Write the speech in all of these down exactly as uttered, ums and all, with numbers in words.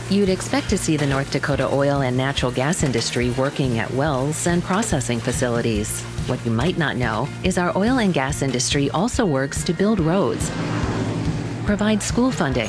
You'd expect to see the North Dakota oil and natural gas industry working at wells and processing facilities. What you might not know is our oil and gas industry also works to build roads, provide school funding,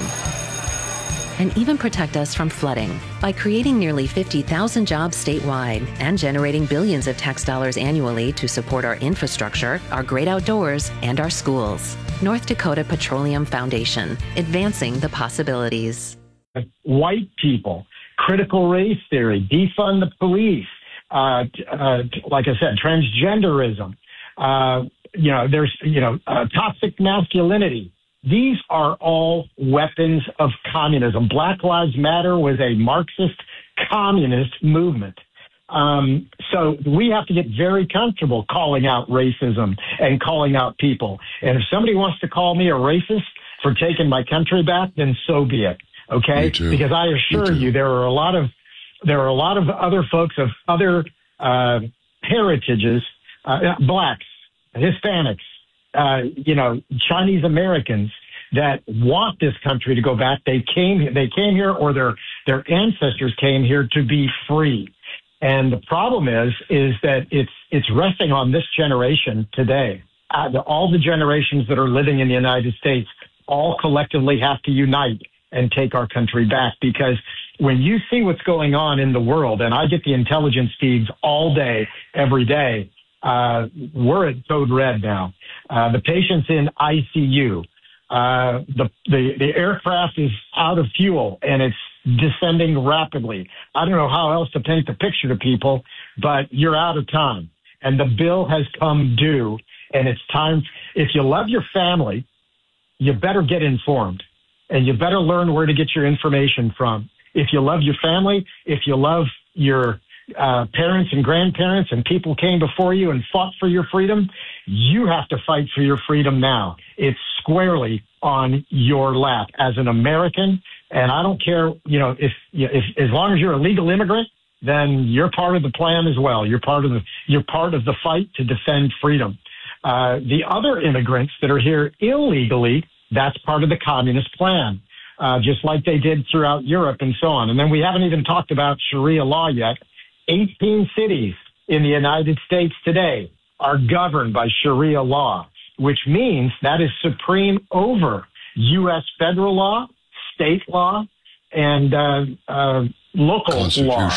and even protect us from flooding by creating nearly fifty thousand jobs statewide and generating billions of tax dollars annually to support our infrastructure, our great outdoors, and our schools. North Dakota Petroleum Foundation, advancing the possibilities. White people, critical race theory, defund the police, uh, uh, like I said, transgenderism, uh, you know, there's, you know, uh, toxic masculinity. These are all weapons of communism. Black Lives Matter was a Marxist communist movement. Um, so we have to get very comfortable calling out racism and calling out people. And if somebody wants to call me a racist for taking my country back, then so be it. Okay, because I assure you, there are a lot of there are a lot of other folks of other uh, heritages, uh, blacks, Hispanics, uh, you know, Chinese Americans that want this country to go back. They came they came here, or their their ancestors came here to be free. And the problem is is that it's it's resting on this generation today. Uh, the, all the generations that are living in the United States all collectively have to unite and take our country back, because when you see what's going on in the world, and I get the intelligence feeds all day, every day, uh, we're at code red now. Uh, the patient's in I C U. Uh, the, the, the aircraft is out of fuel and it's descending rapidly. I don't know how else to paint the picture to people, but you're out of time and the bill has come due, and it's time. If you love your family, you better get informed. And you better learn where to get your information from. If you love your family, if you love your uh, parents and grandparents and people came before you and fought for your freedom, you have to fight for your freedom now. It's squarely on your lap as an American. And I don't care, you know, if, if as long as you're a legal immigrant, then you're part of the plan as well. You're part of the you're part of the fight to defend freedom. Uh, the other immigrants that are here illegally, that's part of the communist plan, uh, just like they did throughout Europe and so on. And then we haven't even talked about Sharia law yet. eighteen cities in the United States today are governed by Sharia law, which means that is supreme over U S federal law, state law, and uh, uh, local law.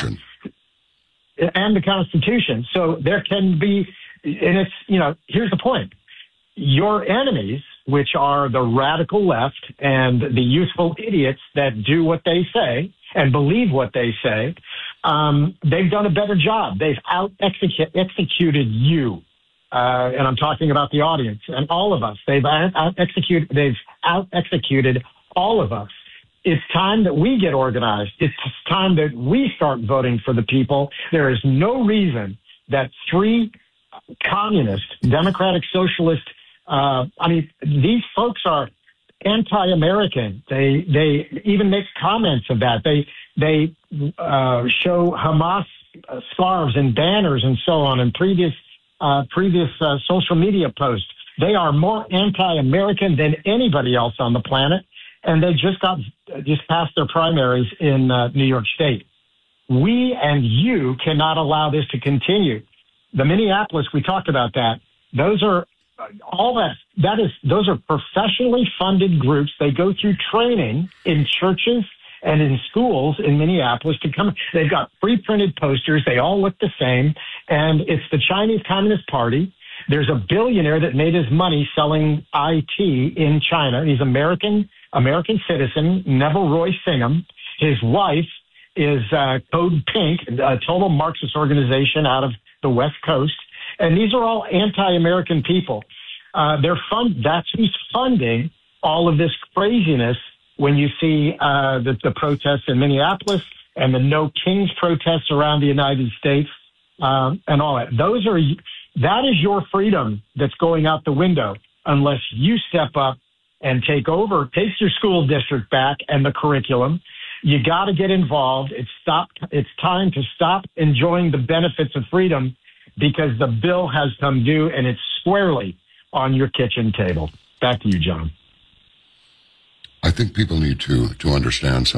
And the Constitution. So there can be, and it's, you know, here's the point. Your enemies, which are the radical left and the useful idiots that do what they say and believe what they say, um, they've done a better job. They've out-executed you. Uh, and I'm talking about the audience and all of us. They've out-executed, they've out-executed all of us. It's time that we get organized. It's time that we start voting for the people. There is no reason that three communist, democratic, socialist, Uh, I mean, these folks are anti-American. They they even make comments of that. They they uh, show Hamas scarves and banners and so on in previous uh, previous uh, social media posts. They are more anti-American than anybody else on the planet, and they just got just passed their primaries in uh, New York State. We and you cannot allow this to continue. The Minneapolis, we talked about that. Those are all that. That is, those are professionally funded groups. They go through training in churches and in schools in Minneapolis to come. They've got pre-printed posters. They all look the same, and it's the Chinese Communist Party. There's a billionaire that made his money selling I T in China. He's American, American citizen, Neville Roy Singham. His wife is uh, Code Pink, a total Marxist organization out of the West Coast. And these are all anti-American people. Uh, they're fund. That's who's funding all of this craziness. When you see uh, the, the protests in Minneapolis and the No Kings protests around the United States um, and all that, those are that is your freedom that's going out the window unless you step up and take over, take your school district back and the curriculum. You got to get involved. It's stop. It's time to stop enjoying the benefits of freedom, because the bill has come due and it's squarely on your kitchen table. Back to you, John. I think people need to to understand something.